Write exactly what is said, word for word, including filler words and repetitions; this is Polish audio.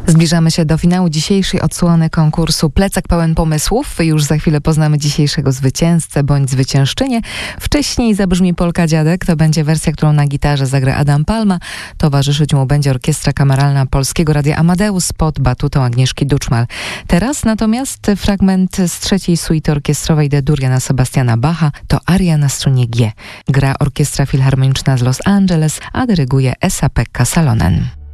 Zbliżamy się do finału dzisiejszej odsłony konkursu Plecak pełen pomysłów. Już za chwilę poznamy dzisiejszego zwycięzcę bądź zwyciężczynię. Wcześniej zabrzmi Polka Dziadek. To będzie wersja, którą na gitarze zagra Adam Palma. Towarzyszyć mu będzie Orkiestra Kameralna Polskiego Radia Amadeus pod batutą Agnieszki Duczmal. Teraz natomiast fragment z trzeciej suity orkiestrowej D-dur Jana Sebastiana Bacha. To aria na strunie G. Gra Orkiestra Filharmoniczna z Los Angeles, a dyryguje Esa-Pekka Salonen.